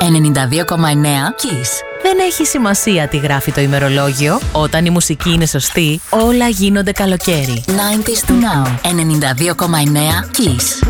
Kiss. Δεν έχει σημασία τι γράφει το ημερολόγιο. Όταν η μουσική είναι σωστή, όλα γίνονται καλοκαίρι. 90s to now. 92,9 Kiss.